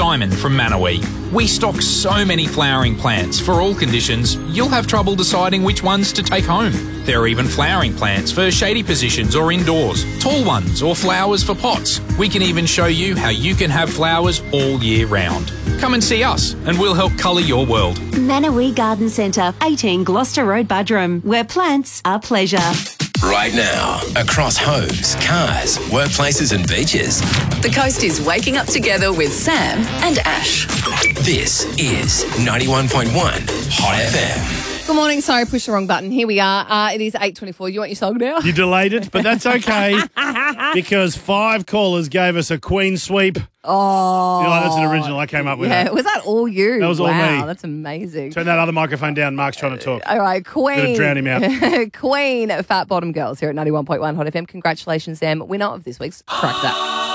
Simon from Manawee. We stock so many flowering plants for all conditions, you'll have trouble deciding which ones to take home. There are even flowering plants for shady positions or indoors, tall ones or flowers for pots. We can even show you how you can have flowers all year round. Come and see us and we'll help colour your world. Manawee Garden Centre, 18 Gloucester Road, Budrum, where plants are pleasure. Right now, across homes, cars, workplaces and beaches. The coast is waking up together with Sam and Ash. This is 91.1 Hot FM. Good morning. Sorry, pushed the wrong button. Here we are. It is 8:24. You want your song now? You delayed it, but that's okay because 5 callers gave us a Queen sweep. Oh. That's an original. I came up with Yeah, that. was that all you? That was all me. Wow, that's amazing. Turn that other microphone down. Mark's trying to talk. All right, Queen. Gonna drown him out. Queen, Fat Bottom Girls here at 91.1 Hot FM. Congratulations, Sam. Winner of this week's Crack That.